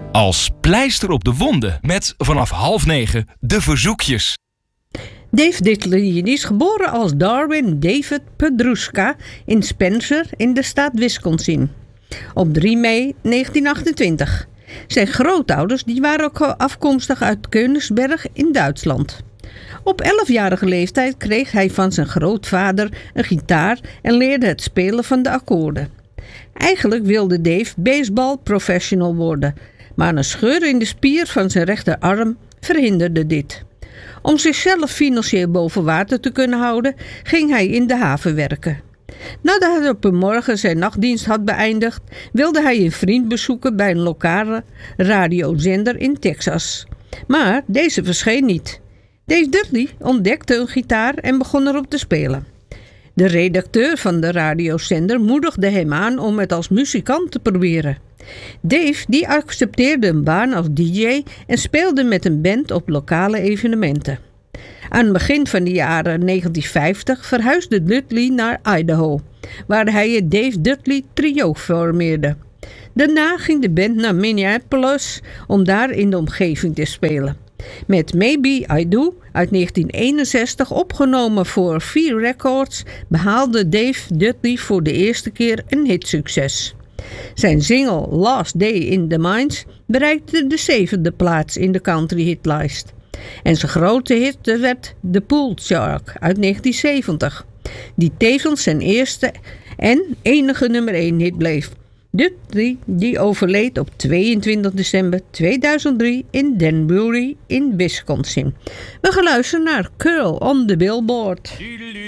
als pleister op de wonden met vanaf 8:30 de verzoekjes. Dave Diddley is geboren als Darwin David Pedruska in Spencer in de staat Wisconsin op 3 mei 1928. Zijn grootouders waren ook afkomstig uit Keuningsberg in Duitsland. Op 11-jarige leeftijd kreeg hij van zijn grootvader een gitaar en leerde het spelen van de akkoorden. Eigenlijk wilde Dave baseball professional worden, maar een scheur in de spier van zijn rechterarm verhinderde dit. Om zichzelf financieel boven water te kunnen houden, ging hij in de haven werken. Nadat hij op een morgen zijn nachtdienst had beëindigd, wilde hij een vriend bezoeken bij een lokale radiozender in Texas. Maar deze verscheen niet. Dave Diddley ontdekte een gitaar en begon erop te spelen. De redacteur van de radiozender moedigde hem aan om het als muzikant te proberen. Dave die accepteerde een baan als DJ en speelde met een band op lokale evenementen. Aan het begin van de jaren 1950 verhuisde Diddley naar Idaho, waar hij het Dave Diddley Trio formeerde. Daarna ging de band naar Minneapolis om daar in de omgeving te spelen. Met Maybe I Do uit 1961 opgenomen voor V Records behaalde Dave Diddley voor de eerste keer een hitsucces. Zijn single Last Day in the Mines bereikte de 7e plaats in de country hitlijst. En zijn grote hit werd The Pool Shark uit 1970, die tevens zijn eerste en enige nummer 1 hit bleef. Diddley die overleed op 22 december 2003 in Danbury in Wisconsin. We gaan luisteren naar Curl on the Billboard.